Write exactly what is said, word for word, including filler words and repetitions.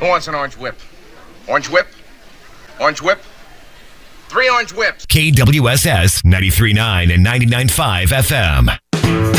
Who wants an orange whip? Orange whip? Orange whip? Three orange whips. K W S S ninety-three point nine and ninety-nine point five F M.